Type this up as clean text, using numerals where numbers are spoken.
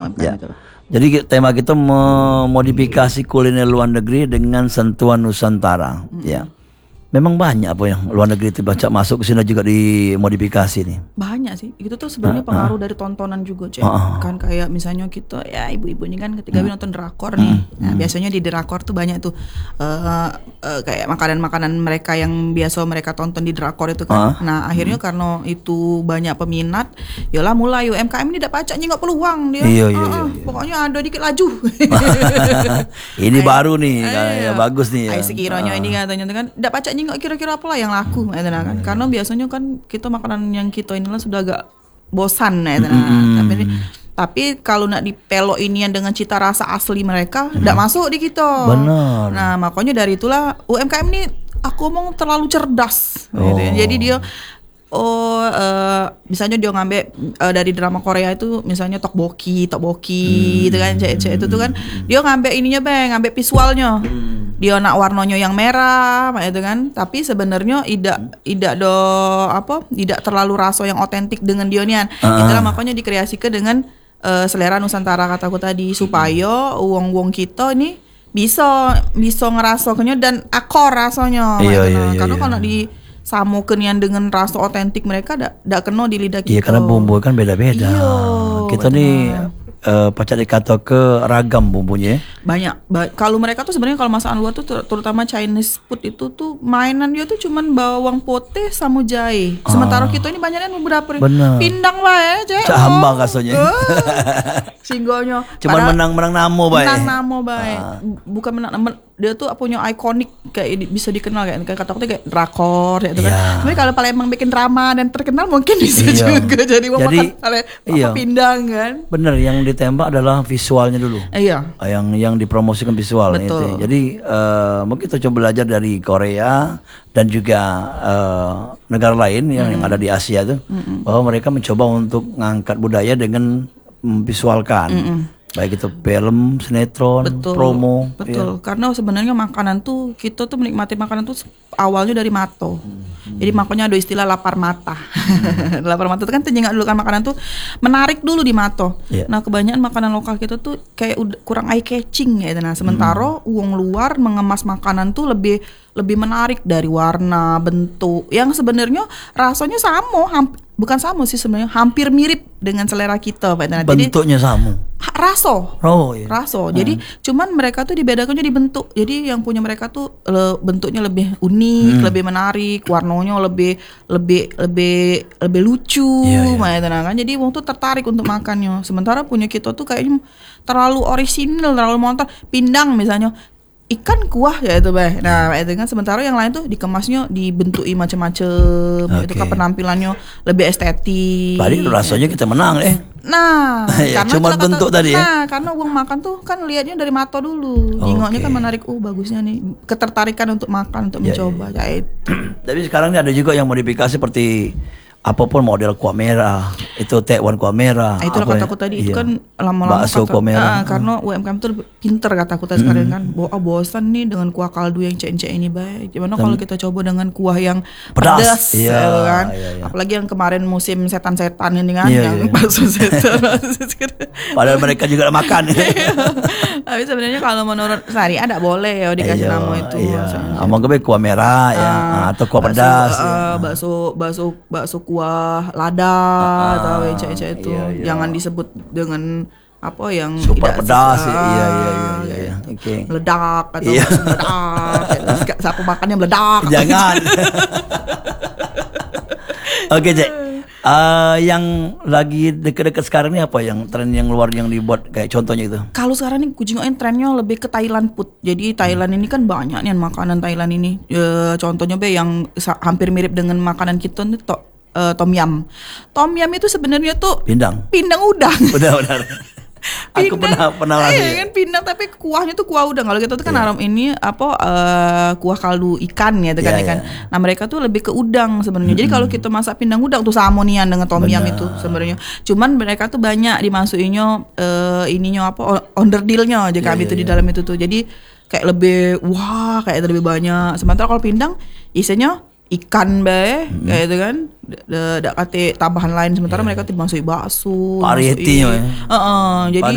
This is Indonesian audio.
UMKM itu. Jadi tema kita memodifikasi kuliner luar negeri dengan sentuhan Nusantara. Ya. Memang banyak apa yang luar negeri itu baca masuk ke sini juga dimodifikasi nih. Banyak sih. Itu tuh sebenarnya pengaruh dari tontonan juga, Cek. Kan kayak misalnya kita ya ibu-ibu ini kan ketika nonton drakor nih. Nah, biasanya di drakor tuh banyak tuh kayak makanan-makanan mereka yang biasa mereka tonton di drakor itu kan. Nah, akhirnya karena itu banyak peminat, yalah mulai UMKM ini dapat pacaknya nggak peluang dia. Iya. Pokoknya ada dikit laju. Ini baru nih, ya, bagus nih. Ya. Sekiranya ini katanya kan dapat pacaknya nggak kira-kira apa lah yang laku, kan? Karena biasanya kan kita makanan yang kita inilah sudah agak bosan, tapi kalau nak dipelok ini yang dengan cita rasa asli mereka, tidak masuk di kita. Benar. Nah makanya dari itulah UMKM ini aku ngomong terlalu cerdas, gitu ya. Jadi dia misalnya dia ngambil dari drama Korea itu misalnya tteokbokki gitu kan, cek itu tuh kan dia ngambil ininya ngambil visualnya, dia nak warnanya yang merah itu kan, tapi sebenarnya tidak terlalu rasa yang otentik dengan dia nian. Itulah makanya dikreasikan dengan selera Nusantara kataku tadi, supaya uang kita ini bisa ngerasakannya dan akor rasanya. Karena kalau di sama kenian dengan rasa otentik mereka tidak kena di lidah kita. Iya, karena bumbu kan beda-beda. Kita nih pacak dikata ke ragam bumbunya. Banyak. Kalau mereka tuh sebenarnya kalau masakan luar tuh terutama Chinese food itu tuh mainan dia tuh cuman bawang putih sama jahe. Sementara kita ini banyaknya beberapa pindang lah ya, Cek. Hambang kasanya. Singgonya. Cuman menang namo bae. Menang namo bae. Bukan menang, dia tuh punya ikonik kayak bisa dikenal kayak kata-kata kayak drakor gitu kan. Tapi kalau Palembang bikin drama dan terkenal mungkin bisa juga jadi makan pindang kan. Bener, yang ditembak adalah visualnya dulu. Yang dipromosikan visual itu. Jadi mungkin kita coba belajar dari Korea dan juga negara lain yang ada di Asia tuh, bahwa mereka mencoba untuk mengangkat budaya dengan memvisualkan. Baik itu film, sinetron, promo. Betul. Karena sebenarnya makanan tuh kita tuh menikmati makanan tuh awalnya dari mata. Jadi makanya ada istilah lapar mata. Lapar mata itu kan terjengak dulu kan, makanan tuh menarik dulu di mata. Nah kebanyakan makanan lokal kita tuh kayak kurang eye catching ya. Nah sementara uang luar mengemas makanan tuh lebih menarik dari warna, bentuk yang sebenarnya rasanya sama, bukan sama sih sebenarnya, hampir mirip dengan selera kita, Pak. Nah, bentuknya sama. Raso. Jadi cuman mereka tuh dibedakannya di bentuk. Jadi yang punya mereka tuh bentuknya lebih unik, lebih menarik, warnanya lebih lucu, kan. Jadi wong tuh tertarik untuk makannya. Sementara punya kita tuh kayaknya terlalu orisinil, terlalu montor. Pindang misalnya ikan kuah ya itu Bah. Nah itu kan, sementara yang lain tuh dikemasnya dibentuki macam-macam. Itu kan penampilannya lebih estetik. Tadi rasanya kita menang Nah karena cuma bentuk tadi karena uang makan tuh kan lihatnya dari mata dulu. Nengoknya kan menarik, bagusnya nih, ketertarikan untuk makan, untuk mencoba kayak itu. Tapi sekarang ini ada juga yang modifikasi seperti apapun model kuah merah, itu tekwan kuah merah. Itu kataku tadi, itu kan lama-lama bakso kuah merah. Karena UMKM itu pinter kataku tadi sekarang kan. Bosan nih dengan kuah kaldu yang cek-cek ini baik. Gimana kalau kita coba dengan kuah yang pedas kan? Apalagi yang kemarin musim setan-setan ini kan, yang bakso setan. Padahal mereka juga makan. Tapi sebenarnya kalau menurut syariah tidak boleh ya dikasih nama itu. Amang kebe kuah merah atau kuah pedas. Bakso kuah lada atau cek itu. Jangan disebut dengan apa yang super tidak pedas. Meledak atau meledak. Sapu makannya meledak. Jangan. Oke, Cek. Yang lagi deket-deket sekarang ini apa yang tren yang luar yang dibuat kayak contohnya itu? Kalau sekarang nih kucingin trennya lebih ke Thailand food. Jadi Thailand ini kan banyak nih makanan Thailand ini. Contohnya yang hampir mirip dengan makanan kita nih tom yum. Tom yum itu sebenarnya tuh pindang udang. Benar. Aku pernah lagi. Kan pindang tapi kuahnya tuh kuah udang. Kalau kita tuh kan arom ini kuah kaldu ikan ya kan ikan. Nah mereka tuh lebih ke udang sebenarnya. Jadi kalau kita masak pindang udang tuh samonian dengan tom yum itu sebenarnya. Cuman mereka tuh banyak dimasukinnya onderdilnya aja kami itu di dalam itu tuh. Jadi kayak lebih kayak lebih banyak. Sementara kalau pindang isinya ikan kayak itu kan, ada kate tambahan lain. Sementara mereka dimasuki bakso, variety jadi